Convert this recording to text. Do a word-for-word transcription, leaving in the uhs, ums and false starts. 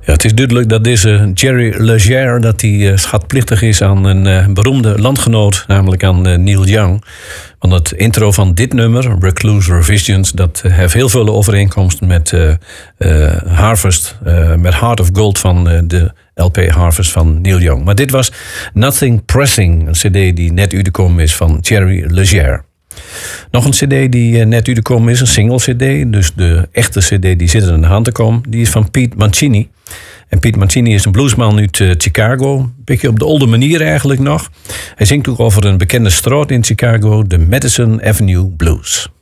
Ja, het is duidelijk dat deze Jerry Leger dat hij uh, schatplichtig is aan een uh, beroemde landgenoot, namelijk aan uh, Neil Young. Want het intro van dit nummer, Recluse Revisions, dat uh, heeft heel veel overeenkomsten met uh, uh, Harvest, uh, met Heart of Gold van uh, de L P Harvest van Neil Young. Maar dit was Nothing Pressing, een cd die net uitgekomen is van Jerry Leger. Nog een cd die uh, net uitgekomen is, een single cd. Dus de echte cd die zit er in de hand te komen. Die is van Pete Mancini. En Pete Mancini is een bluesman uit uh, Chicago. Een beetje op de oude manier eigenlijk nog. Hij zingt ook over een bekende straat in Chicago, de Madison Avenue Blues.